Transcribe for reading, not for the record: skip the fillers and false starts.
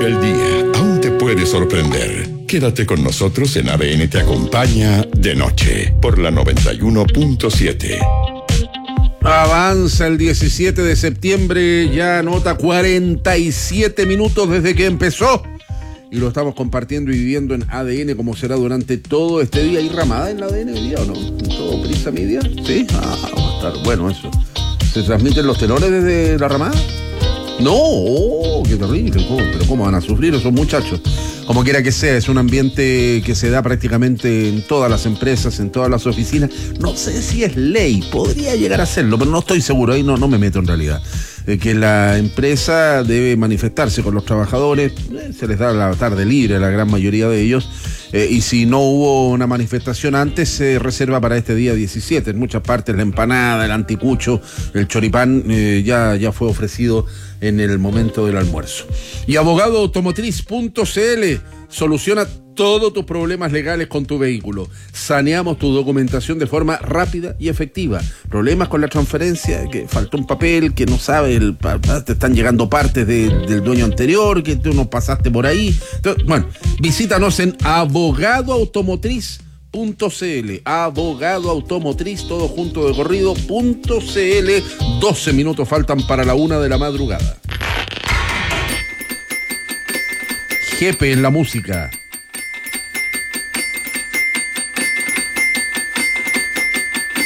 El día aún te puede sorprender. Quédate con nosotros en ADN Te Acompaña de noche por la 91.7. Avanza el 17 de septiembre, ya anota 47 minutos desde que empezó. Y lo estamos compartiendo y viviendo en ADN como será durante todo este día. ¿Hay ramada en la ADN hoy día o no? ¿En todo Prisa Media? ¿Sí? Va a estar bueno eso. ¿Se transmiten los tenores desde la ramada? No, qué terrible. Pero ¿cómo van a sufrir esos muchachos? Como quiera que sea, es un ambiente que se da prácticamente en todas las empresas, en todas las oficinas. No sé si es ley, podría llegar a serlo, pero no estoy seguro, ahí no me meto en realidad. Que la empresa debe manifestarse con los trabajadores, se les da la tarde libre a la gran mayoría de ellos, y si no hubo una manifestación antes, se reserva para este día 17. En muchas partes la empanada, el anticucho, el choripán ya fue ofrecido en el momento del almuerzo. Y abogadoautomotriz.cl soluciona todos tus problemas legales con tu vehículo. Saneamos tu documentación de forma rápida y efectiva. Problemas con la transferencia, que faltó un papel, que no sabe, te están llegando partes del dueño anterior, que tú no pasaste por ahí. Entonces, bueno, visítanos en abogadoautomotriz.cl. Abogado Automotriz, todo junto de corrido.cl. 12 minutos faltan para la 1 de la madrugada. Jepe en la música.